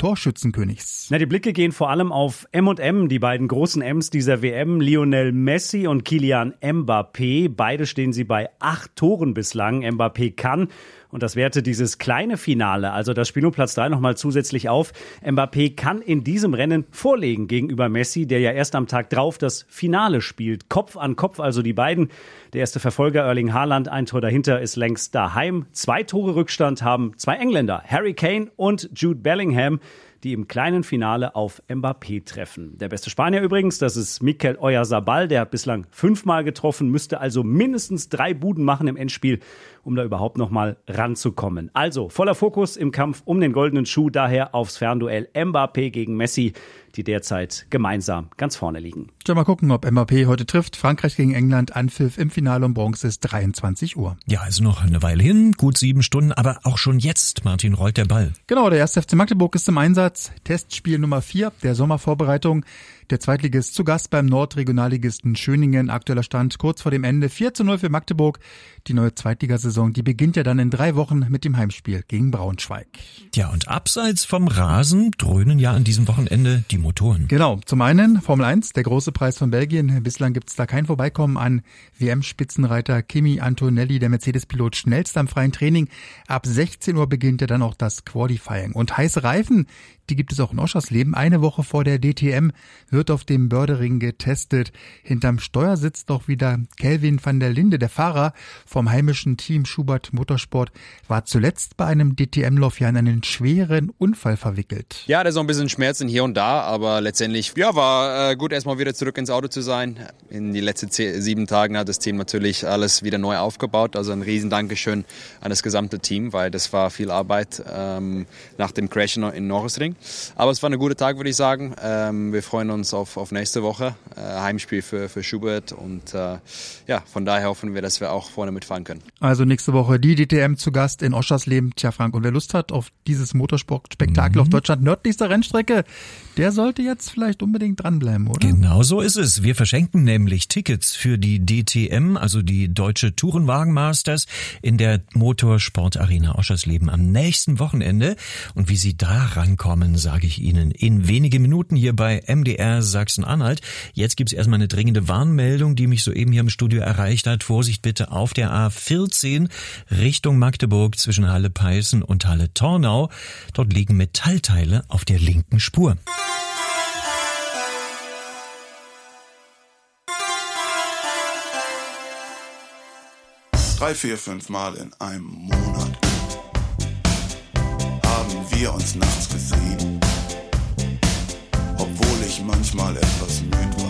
Torschützenkönigs. Die Blicke gehen vor allem auf M&M, die beiden großen M's dieser WM, Lionel Messi und Kylian Mbappé. Beide stehen sie bei 8 Toren bislang. Mbappé kann, und das wertet dieses kleine Finale, also das Spiel um Platz 3 nochmal zusätzlich auf, Mbappé kann in diesem Rennen vorlegen gegenüber Messi, der ja erst am Tag drauf das Finale spielt. Kopf an Kopf, also die beiden. Der erste Verfolger Erling Haaland, ein Tor dahinter, ist längst daheim. 2 Tore Rückstand haben 2 Engländer, Harry Kane und Jude Bellingham, die im kleinen Finale auf Mbappé treffen. Der beste Spanier übrigens, das ist Mikel Oyarzabal, der hat bislang 5-mal getroffen, müsste also mindestens 3 Buden machen im Endspiel, um da überhaupt noch mal ranzukommen. Also voller Fokus im Kampf um den goldenen Schuh, daher aufs Fernduell Mbappé gegen Messi, die derzeit gemeinsam ganz vorne liegen. Schon mal gucken, ob Mbappé heute trifft. Frankreich gegen England, Anpfiff im Finale um Bronze ist 23 Uhr. Ja, also noch eine Weile hin, gut 7 Stunden, aber auch schon jetzt, Martin, rollt der Ball. Genau, der 1. FC Magdeburg ist im Einsatz. Testspiel Nummer 4 der Sommervorbereitung. Der Zweitligist zu Gast beim Nordregionalligisten Schöningen. Aktueller Stand kurz vor dem Ende 4:0 für Magdeburg. Die neue Zweitligasaison, die beginnt ja dann in 3 Wochen mit dem Heimspiel gegen Braunschweig. Ja, und abseits vom Rasen dröhnen ja an diesem Wochenende die Motoren. Genau, zum einen Formel 1, der große Preis von Belgien. Bislang gibt's da kein Vorbeikommen an WM-Spitzenreiter Kimi Antonelli, der Mercedes-Pilot, schnellst am freien Training. Ab 16 Uhr beginnt ja dann auch das Qualifying. Und heiße Reifen, die gibt es auch in Oschersleben. Eine Woche vor der DTM wird auf dem Bördering getestet. Hinterm Steuer sitzt doch wieder Kelvin van der Linde, der Fahrer vom heimischen Team Schubert Motorsport, war zuletzt bei einem DTM-Lauf ja in einen schweren Unfall verwickelt. Ja, da ist noch ein bisschen Schmerzen hier und da, aber letztendlich war gut, erstmal wieder zurück ins Auto zu sein. In den letzten 7 Tagen hat das Team natürlich alles wieder neu aufgebaut. Also ein riesen Dankeschön an das gesamte Team, weil das war viel Arbeit nach dem Crash in Norrisring. Aber es war ein guter Tag, würde ich sagen. Wir freuen uns auf nächste Woche. Heimspiel für Schubert und von daher hoffen wir, dass wir auch vorne mitfahren können. Also nächste Woche die DTM zu Gast in Oschersleben. Tja, Frank, und wer Lust hat auf dieses Motorsportspektakel auf Deutschland nördlichster Rennstrecke, der sollte jetzt vielleicht unbedingt dranbleiben, oder? Genau so ist es. Wir verschenken nämlich Tickets für die DTM, also die Deutsche Tourenwagen Masters, in der Motorsportarena Oschersleben am nächsten Wochenende. Und wie Sie da rankommen, sage ich Ihnen in wenige Minuten hier bei MDR Sachsen-Anhalt. Jetzt gibt's erstmal eine dringende Warnmeldung, die mich soeben hier im Studio erreicht hat. Vorsicht bitte auf der A14 Richtung Magdeburg zwischen Halle-Peißen und Halle-Tornau. Dort liegen Metallteile auf der linken Spur. Drei, 4, 5 Mal in einem Monat haben wir uns nachts gesehen, obwohl ich manchmal etwas müde war.